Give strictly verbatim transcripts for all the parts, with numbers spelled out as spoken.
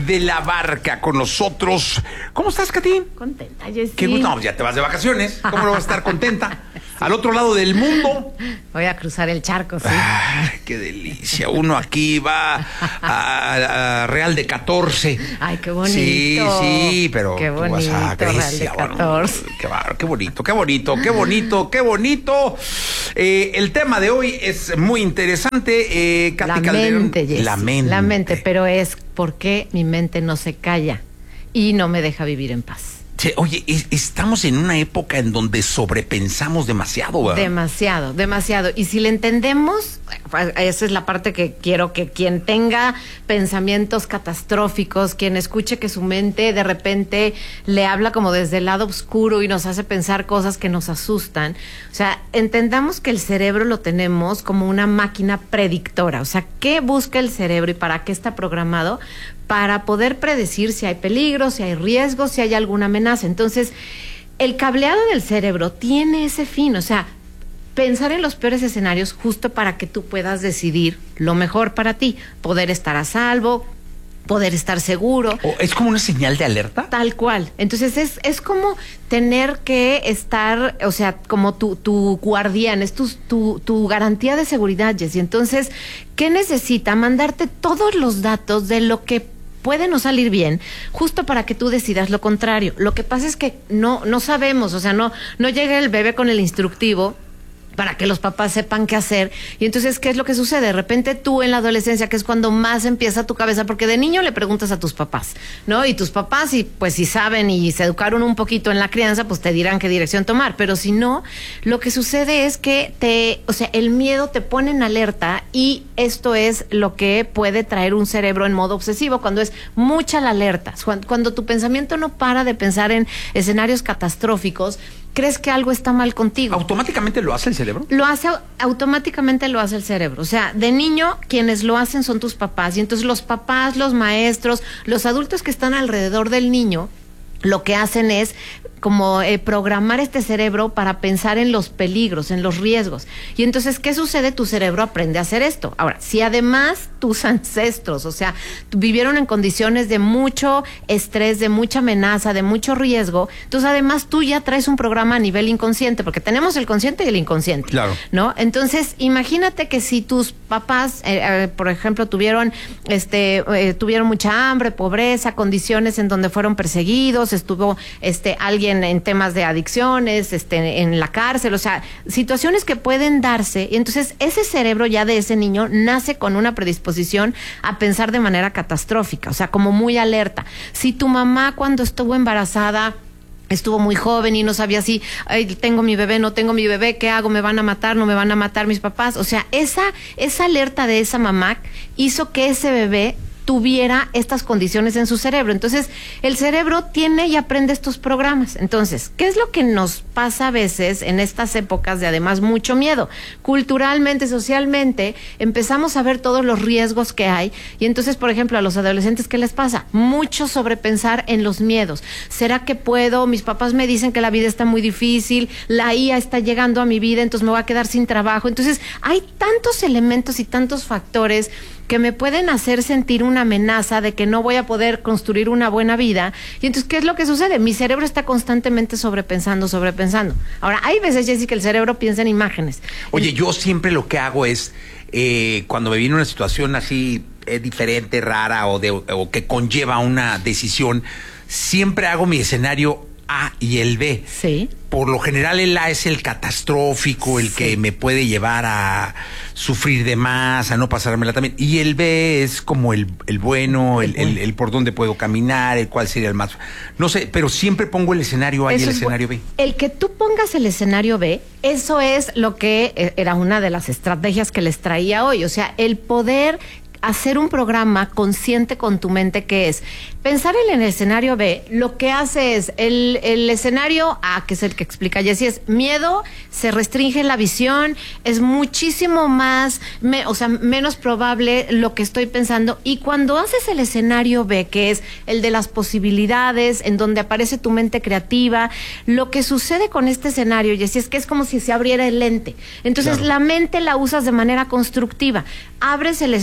de la Barca con nosotros. ¿Cómo estás, Katy? Contenta, Jessy. Qué gusto. No, ya te vas de vacaciones. ¿Cómo no vas a estar contenta? Al otro lado del mundo. Voy a cruzar el charco, sí. Ay, qué delicia. Uno aquí va a, a, a Real de catorce. Ay, qué bonito. Sí, sí, pero qué tú bonito, vas a Grecia. Real de Bueno, catorce. qué, bar, qué bonito, qué bonito, qué bonito, qué bonito. Eh, el tema de hoy es muy interesante. Eh, Katy La Calderón. mente, Jessy. La mente. La mente, pero es por qué mi mente no se calla y no me deja vivir en paz. Sí, oye, es, estamos en una época en donde sobrepensamos demasiado, ¿verdad? Demasiado, demasiado. Y si le entendemos, esa es la parte que quiero que quien tenga pensamientos catastróficos, quien escuche que su mente de repente le habla como desde el lado oscuro y nos hace pensar cosas que nos asustan. O sea, entendamos que el cerebro lo tenemos como una máquina predictora. O sea, ¿qué busca el cerebro y para qué está programado? Para poder predecir si hay peligro, si hay riesgo, si hay alguna amenaza. Entonces, el cableado del cerebro tiene ese fin, o sea, pensar en los peores escenarios justo para que tú puedas decidir lo mejor para ti, poder estar a salvo, poder estar seguro. ¿O es como una señal de alerta? Tal cual. Entonces, es, es como tener que estar, o sea, como tu, tu guardián, es tu, tu, tu garantía de seguridad, Jessy. Entonces, ¿qué necesita? Mandarte todos los datos de lo que puede no salir bien, justo para que tú decidas lo contrario. Lo que pasa es que no, no sabemos, o sea, no, no llega el bebé con el instructivo para que los papás sepan qué hacer. Y entonces, ¿qué es lo que sucede? De repente tú en la adolescencia, que es cuando más empieza tu cabeza, porque de niño le preguntas a tus papás, ¿no? Y tus papás, y pues si saben y se educaron un poquito en la crianza, pues te dirán qué dirección tomar. Pero si no, lo que sucede es que te, o sea, el miedo te pone en alerta y esto es lo que puede traer un cerebro en modo obsesivo, cuando es mucha la alerta. Cuando, cuando tu pensamiento no para de pensar en escenarios catastróficos, crees que algo está mal contigo. ¿Automáticamente lo hace el cerebro? Lo hace, automáticamente lo hace el cerebro. O sea, de niño, quienes lo hacen son tus papás. Y entonces los papás, los maestros, los adultos que están alrededor del niño, lo que hacen es como eh, programar este cerebro para pensar en los peligros, en los riesgos. Y entonces, ¿qué sucede? Tu cerebro aprende a hacer esto. Ahora, si además tus ancestros, o sea, vivieron en condiciones de mucho estrés, de mucha amenaza, de mucho riesgo, entonces además tú ya traes un programa a nivel inconsciente, porque tenemos el consciente y el inconsciente. Claro. ¿No? Entonces, imagínate que si tus papás, eh, eh, por ejemplo, tuvieron, este, eh, tuvieron mucha hambre, pobreza, condiciones en donde fueron perseguidos, estuvo, este, alguien en temas de adicciones, este, en la cárcel, o sea, situaciones que pueden darse, y entonces ese cerebro ya de ese niño nace con una predisposición a pensar de manera catastrófica, o sea, como muy alerta. Si tu mamá cuando estuvo embarazada estuvo muy joven y no sabía si, ay, tengo mi bebé, no tengo mi bebé, ¿qué hago? ¿Me van a matar? ¿No me van a matar mis papás? O sea, esa, esa alerta de esa mamá hizo que ese bebé tuviera estas condiciones en su cerebro. Entonces, el cerebro tiene y aprende estos programas. Entonces, ¿qué es lo que nos pasa a veces en estas épocas de además mucho miedo? Culturalmente, socialmente, empezamos a ver todos los riesgos que hay y entonces, por ejemplo, a los adolescentes, ¿qué les pasa? Mucho sobrepensar en los miedos. ¿Será que puedo? Mis papás me dicen que la vida está muy difícil, la I A está llegando a mi vida, entonces me voy a quedar sin trabajo. Entonces, hay tantos elementos y tantos factores que me pueden hacer sentir una amenaza de que no voy a poder construir una buena vida. Y entonces, ¿qué es lo que sucede? Mi cerebro está constantemente sobrepensando, sobrepensando. Ahora, hay veces, Jessy, que el cerebro piensa en imágenes. Oye, yo siempre lo que hago es, eh, cuando me viene una situación así eh, diferente, rara, o, de, o que conlleva una decisión, siempre hago mi escenario A y el B. Sí. Por lo general el A es el catastrófico, el sí. que me puede llevar a sufrir de más, a no pasármela también. Y el B es como el, el bueno, el, el, el por dónde puedo caminar, el cuál sería el más... No sé, pero siempre pongo el escenario A eso y el escenario B. El que tú pongas el escenario B, eso es lo que era una de las estrategias que les traía hoy. O sea, el poder hacer un programa consciente con tu mente, que es pensar en el escenario B. Lo que hace es el, el escenario A, que es el que explica Jessy, es miedo, se restringe la visión, es muchísimo más, me, o sea, menos probable lo que estoy pensando. Y cuando haces el escenario B, que es el de las posibilidades, en donde aparece tu mente creativa, lo que sucede con este escenario, Jessy, es que es como si se abriera el lente. Entonces, claro, la mente la usas de manera constructiva. Abres el, el, el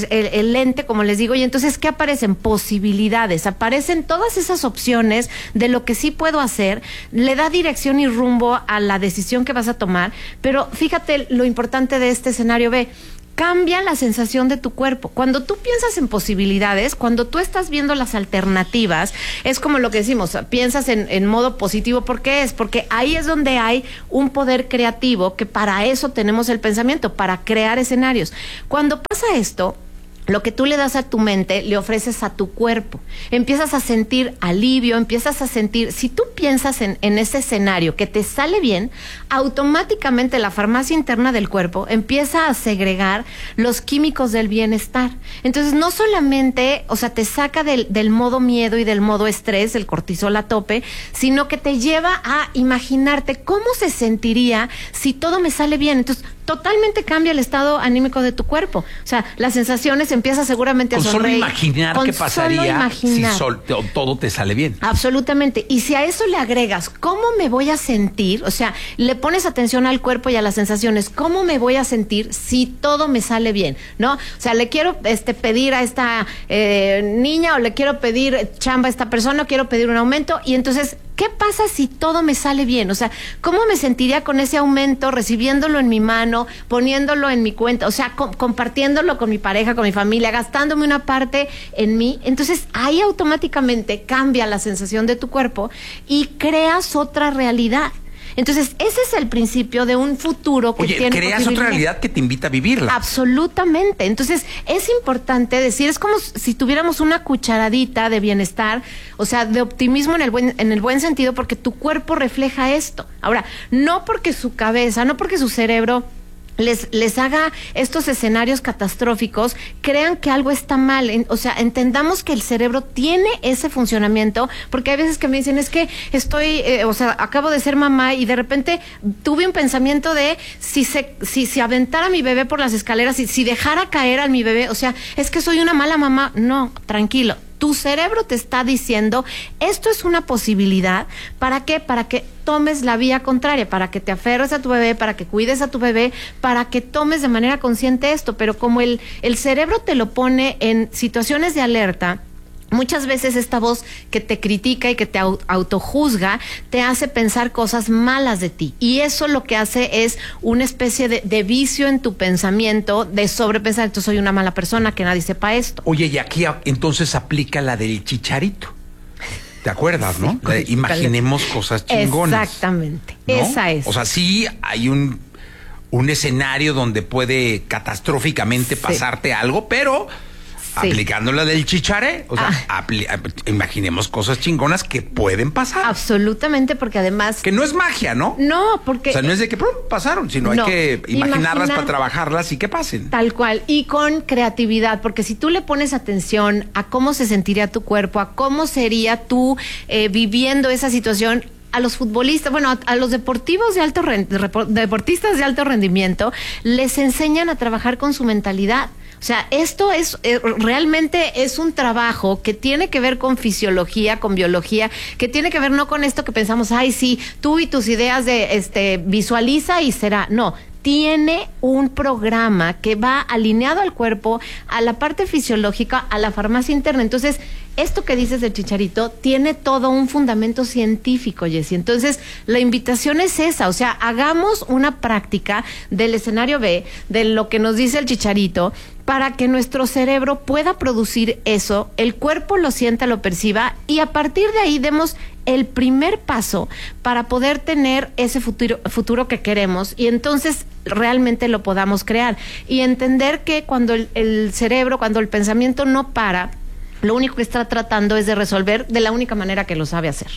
excelente, como les digo, y entonces, ¿qué aparecen? Posibilidades, aparecen todas esas opciones de lo que sí puedo hacer, le da dirección y rumbo a la decisión que vas a tomar, pero fíjate lo importante de este escenario B. Cambia la sensación de tu cuerpo. Cuando tú piensas en posibilidades, cuando tú estás viendo las alternativas, es como lo que decimos, piensas en, en modo positivo. ¿Por qué es? Porque ahí es donde hay un poder creativo, que para eso tenemos el pensamiento, para crear escenarios. Cuando pasa esto, lo que tú le das a tu mente, le ofreces a tu cuerpo. Empiezas a sentir alivio, empiezas a sentir... Si tú piensas en, en ese escenario que te sale bien, automáticamente la farmacia interna del cuerpo empieza a segregar los químicos del bienestar. Entonces, no solamente, o sea, te saca del, del modo miedo y del modo estrés, el cortisol a tope, sino que te lleva a imaginarte cómo se sentiría si todo me sale bien. Entonces, totalmente cambia el estado anímico de tu cuerpo. O sea, las sensaciones empieza seguramente a sonreír. Con solo imaginar Con qué pasaría solo imaginar. si sol, todo te sale bien. Absolutamente. Y si a eso le agregas cómo me voy a sentir, o sea, le pones atención al cuerpo y a las sensaciones, cómo me voy a sentir si todo me sale bien, ¿no? O sea, le quiero este pedir a esta eh, niña, o le quiero pedir chamba a esta persona, o quiero pedir un aumento, y entonces, ¿qué pasa si todo me sale bien? O sea, ¿cómo me sentiría con ese aumento, recibiéndolo en mi mano, poniéndolo en mi cuenta, o sea, co- compartiéndolo con mi pareja, con mi familia, gastándome una parte en mí? Entonces, ahí automáticamente cambia la sensación de tu cuerpo y creas otra realidad. Entonces, ese es el principio de un futuro que Oye, tiene creas otra realidad que te invita a vivirla. Absolutamente. Entonces, es importante decir, es como si tuviéramos una cucharadita de bienestar, o sea, de optimismo en el buen, en el buen sentido, porque tu cuerpo refleja esto. Ahora, no porque su cabeza, no porque su cerebro les les haga estos escenarios catastróficos, crean que algo está mal. En, o sea, entendamos que el cerebro tiene ese funcionamiento, porque hay veces que me dicen, es que estoy, eh, o sea, acabo de ser mamá y de repente tuve un pensamiento de si se si si aventara a mi bebé por las escaleras, y si dejara caer a mi bebé, o sea, es que soy una mala mamá. No, tranquilo. Tu cerebro te está diciendo, esto es una posibilidad. ¿Para qué? Para que tomes la vía contraria, para que te aferres a tu bebé, para que cuides a tu bebé, para que tomes de manera consciente esto. Pero como el, el cerebro te lo pone en situaciones de alerta, muchas veces esta voz que te critica y que te autojuzga te hace pensar cosas malas de ti, y eso lo que hace es una especie de, de vicio en tu pensamiento, de sobrepensar, entonces soy una mala persona, que nadie sepa esto. Oye, y aquí a, entonces aplica la del chicharito. ¿Te acuerdas, no? Sí, de, imaginemos cosas chingonas. Exactamente, ¿no? Esa es. O sea, sí hay un, un escenario donde puede catastróficamente sí. pasarte algo, pero... Sí. Aplicando la del chicharé, o sea, ah. apli- imaginemos cosas chingonas que pueden pasar. Absolutamente, porque además... Que no es magia, ¿no? No, porque... O sea, no es de que ¡pum! Pasaron, sino no. hay que imaginarlas Imaginar, para trabajarlas y que pasen. Tal cual, y con creatividad, porque si tú le pones atención a cómo se sentiría tu cuerpo, a cómo sería tú eh, viviendo esa situación... A los futbolistas, bueno, a, a los deportivos de alto deportistas de alto rendimiento, les enseñan a trabajar con su mentalidad. O sea, esto es eh, realmente es un trabajo que tiene que ver con fisiología, con biología, que tiene que ver no con esto que pensamos, ay, sí, tú y tus ideas de este visualiza y será. No, tiene un programa que va alineado al cuerpo, a la parte fisiológica, a la farmacia interna. Entonces, esto que dices del chicharito tiene todo un fundamento científico, Jessy. Entonces, la invitación es esa, o sea, hagamos una práctica del escenario B, de lo que nos dice el chicharito, para que nuestro cerebro pueda producir eso, el cuerpo lo sienta, lo perciba, y a partir de ahí demos el primer paso para poder tener ese futuro, futuro que queremos, y entonces realmente lo podamos crear. Y entender que cuando el, el cerebro, cuando el pensamiento no para, lo único que está tratando es de resolver de la única manera que lo sabe hacer.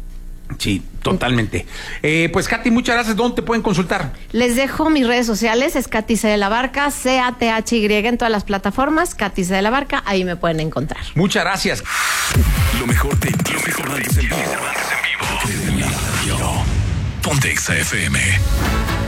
Sí, totalmente. Eh, pues, Katy, muchas gracias. ¿Dónde te pueden consultar? Les dejo mis redes sociales, es Katy C de la Barca, C A T H Y en todas las plataformas, Katy C de la Barca, ahí me pueden encontrar. Muchas gracias. Lo mejor de lo mejor de en vivo. Ponte Exa F M.